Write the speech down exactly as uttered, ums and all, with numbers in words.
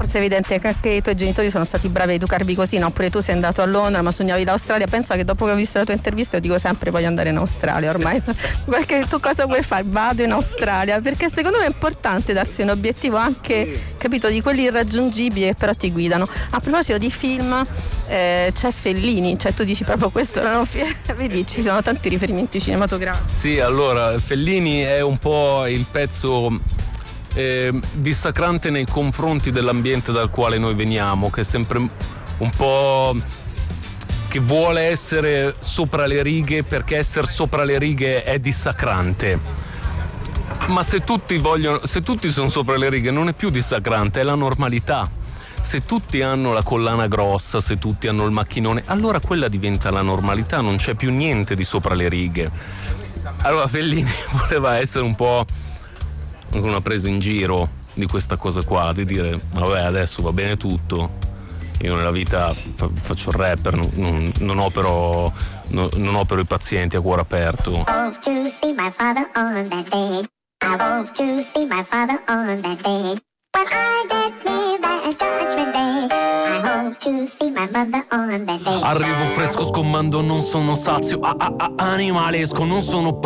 forse è evidente che anche i tuoi genitori sono stati bravi a educarvi così, no? Oppure tu sei andato a Londra ma sognavi l'Australia. Pensa che dopo che ho visto la tua intervista io dico sempre voglio andare in Australia ormai. Qualche, tu cosa vuoi fare? Vado in Australia, perché secondo me è importante darsi un obiettivo anche, capito, di quelli irraggiungibili che però ti guidano. A proposito di film, eh, c'è Fellini, cioè tu dici proprio questo non vedi, ci sono tanti riferimenti cinematografici. Sì, allora Fellini è un po' il pezzo eh, dissacrante nei confronti dell'ambiente dal quale noi veniamo, che è sempre un po' che vuole essere sopra le righe, perché essere sopra le righe è dissacrante. Ma se tutti vogliono, se tutti sono sopra le righe non è più dissacrante, è la normalità. Se tutti hanno la collana grossa, se tutti hanno il macchinone, allora quella diventa la normalità, non c'è più niente di sopra le righe. Allora Fellini voleva essere un po' una presa in giro di questa cosa qua, di dire vabbè adesso va bene tutto, io nella vita fa- faccio il rapper, non, non opero non, non opero i pazienti a cuore aperto. I hope to see my father on that day. I hope to see my father on that day. When I get me that judgment day, I hope to see my mother on that day. Arrivo fresco, scommando, non sono sazio, ah, ah, ah, animalesco, non sono